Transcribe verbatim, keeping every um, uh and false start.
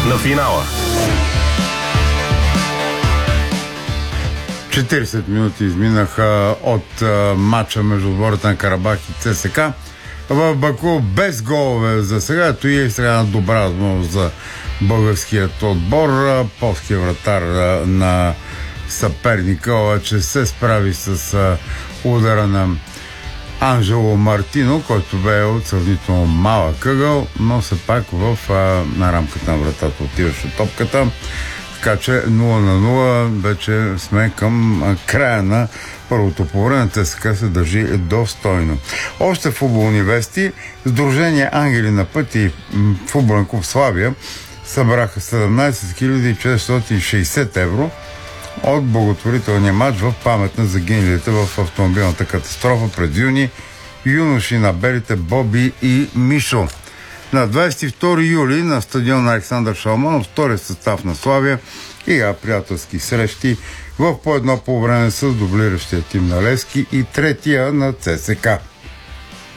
на финала. четирийсет минути изминаха от а, матча между отборите на Карабах и ЦСКА. В Баку без голове за сега. Ето и сега на добра възможност за българският отбор. Полският вратар а, на съперника, че се справи с а, удара на Анжело Мартино, който бе от сравнително малък ъгъл, но все пак в а, на рамката на вратата отиваше топката. Така че нула на нула вече сме към а, края на първото по време. ЦСКА се държи достойно. Още футболни вести. Сдружение Ангели на път и футболен клуб Славия събраха седемнайсет хиляди четиристотин и шейсет евро от благотворителния матч в памет на загиналите в автомобилната катастрофа през юни юноши на белите Боби и Мишо. На двайсет и втори юли на стадион на Александър Шалманов, втория състав на Славия, игра приятелски срещи в по едно по време с дублиращия тим на Левски и третия на ЦСКА.